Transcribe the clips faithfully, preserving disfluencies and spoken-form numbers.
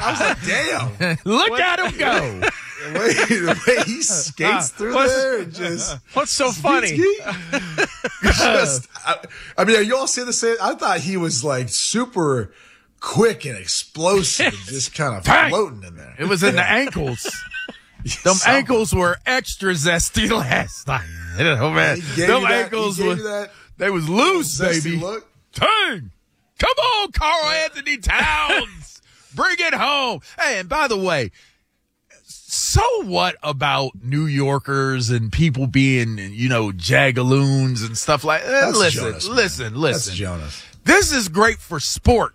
I was like, damn. Look what? At him go. The way, the way he skates through what's, there and just. What's so funny? just, I, I mean, are you all saying the same? I thought he was like super quick and explosive and just kind of floating in there. It was in the ankles. Them Something. ankles were extra zesty last night. Oh, man. Them that, ankles were, that they was loose, baby. Look. Dang. Come on, Carl Anthony Towns. Bring it home. Hey, and by the way, so what about New Yorkers and people being, you know, jagaloons and stuff like that? That's listen, Jonas, listen, listen. That's Jonas. This is great for sport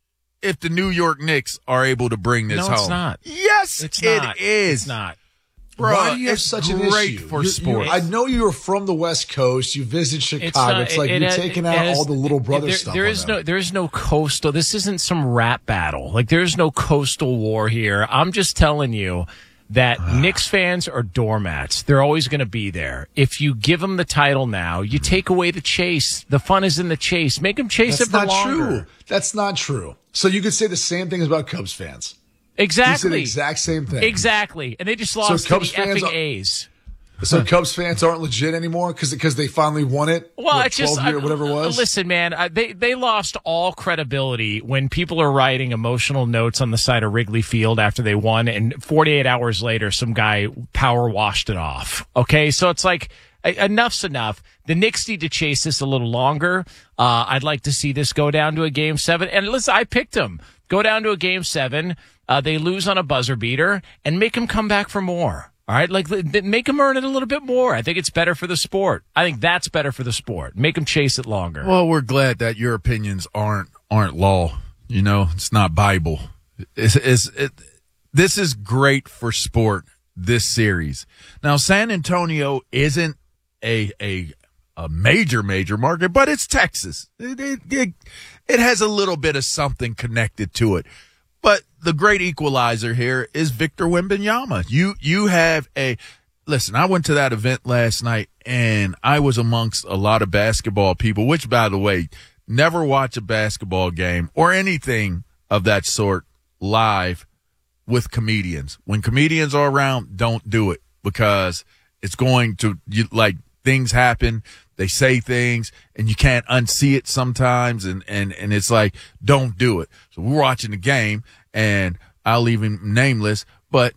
if the New York Knicks are able to bring this no, home. No, it's not. Yes, it's it not. is. It's not. Bro, Why do you have such an great issue? for you, sports. You, I know you were from the West Coast. You visited Chicago. It's, not, it's like it, you're it, taking it, out it is, all the little brother there, stuff. There is no, there is no coastal. This isn't some rap battle. Like there's no coastal war here. I'm just telling you that Knicks fans are doormats. They're always going to be there. If you give them the title now, you take away the chase. The fun is in the chase. Make them chase That's it for not longer. True. That's not true. So you could say the same thing about Cubs fans. Exactly. You said the exact same thing. Exactly. And they just lost so Cubs to the fans effing are, A's. So Cubs fans aren't legit anymore because because they finally won it. Well, what, it's just year, I, whatever it was. Listen, man, I, they they lost all credibility when people are writing emotional notes on the side of Wrigley Field after they won, and forty-eight hours later, some guy power washed it off. Okay, so it's like enough's enough. The Knicks need to chase this a little longer. Uh, I'd like to see this go down to a game seven. And listen, I picked them. Go down to a game seven. Uh, they lose on a buzzer beater and make them come back for more. All right, like make them earn it a little bit more. I think it's better for the sport. I think that's better for the sport. Make them chase it longer. Well, we're glad that your opinions aren't aren't law. You know, it's not Bible. It's, it's, it, this is great for sport. This series. Now, San Antonio isn't a a a major major market, but it's Texas. It, it, it, it has a little bit of something connected to it. But the great equalizer here is Victor Wembanyama. You you have a listen. I went to that event last night, and I was amongst a lot of basketball people. Which, by the way, never watch a basketball game or anything of that sort live with comedians. When comedians are around, don't do it because it's going to you, like things happen. They say things and you can't unsee it sometimes. And, and, and it's like, don't do it. So we're watching the game and I'll leave him nameless, but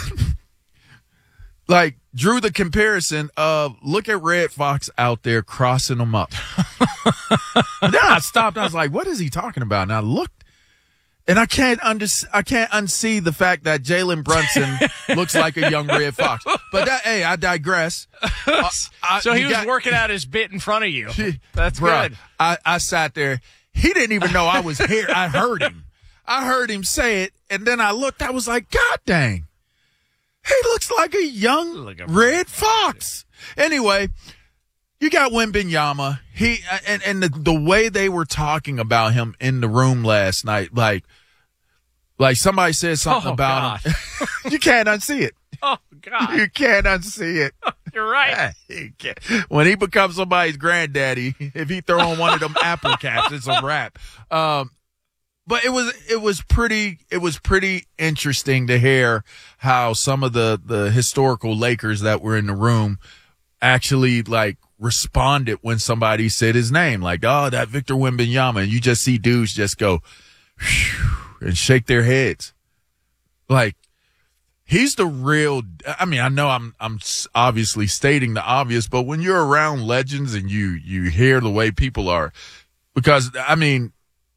like drew the comparison of look at Red Fox out there crossing them up. Then I stopped. I was like, what is he talking about? And I looked and I can't under, I can't unsee the fact that Jalen Brunson looks like a young Red Fox. But that, hey, I digress. Uh, I, so he was got, working out his bit in front of you. That's bruh, good. I, I sat there. He didn't even know I was here. I heard him. I heard him say it, and then I looked. I was like, God dang. He looks like a young like a Red Fox. Anyway, you got Wembanyama. He and, and the, the way they were talking about him in the room last night, like, like somebody said something oh, about God. him. You can't unsee it. Oh, God. You can't unsee it. You're right. When he becomes somebody's granddaddy, if he throw on one of them apple caps, it's a wrap. Um, but it was it was pretty it was pretty interesting to hear how some of the, the historical Lakers that were in the room actually like responded when somebody said his name, like, oh, that Victor Wembanyama, and you just see dudes just go whew, and shake their heads, like. He's the real, I mean, I know I'm, I'm obviously stating the obvious, but when you're around legends and you, you hear the way people are, because I mean,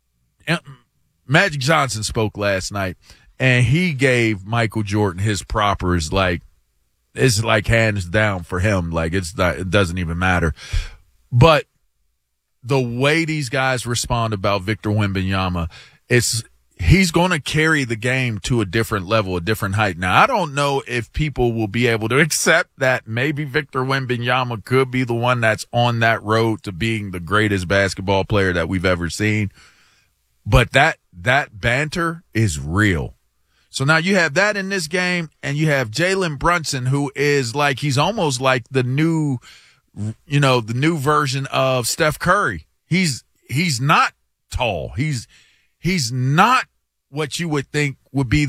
Magic Johnson spoke last night and he gave Michael Jordan his propers. Like, it's like hands down for him. Like it's not, it doesn't even matter. But the way these guys respond about Victor Wembanyama, it's, he's going to carry the game to a different level, a different height. Now, I don't know if people will be able to accept that maybe Victor Wembanyama could be the one that's on that road to being the greatest basketball player that we've ever seen. But that, that banter is real. So now you have that in this game, and you have Jalen Brunson, who is like, he's almost like the new, you know, the new version of Steph Curry. He's, he's not tall. He's, He's not what you would think would be